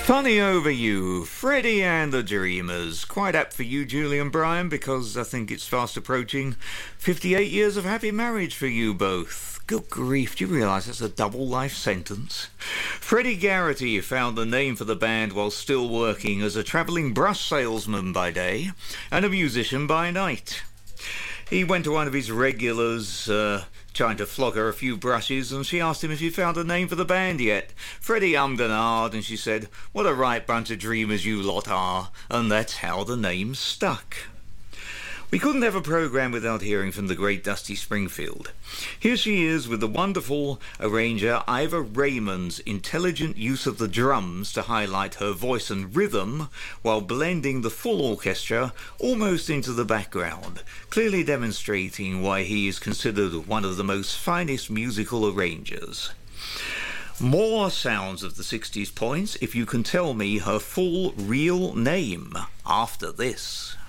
Funny over you, Freddie and the Dreamers. Quite apt for you, Julian Bryan, because I think it's fast approaching 58 years of happy marriage for you both. Good grief, do you realise that's a double life sentence? Freddie Garrity found the name for the band while still working as a travelling brush salesman by day and a musician by night. He went to one of his regulars, trying to flog her a few brushes, and she asked him if he found a name for the band yet. Freddie ummed and ahed, and she said, "What a right bunch of dreamers you lot are," and that's how the name stuck. We couldn't have a programme without hearing from the great Dusty Springfield. Here she is with the wonderful arranger Ivor Raymond's intelligent use of the drums to highlight her voice and rhythm while blending the full orchestra almost into the background, clearly demonstrating why he is considered one of the most finest musical arrangers. More sounds of the 60s points if you can tell me her full real name after this.